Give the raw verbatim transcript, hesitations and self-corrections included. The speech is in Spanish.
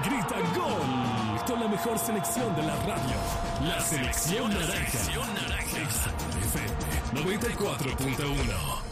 Grita gol con la mejor selección de la radio. La selección naranja. Exa F M noventa y cuatro punto uno.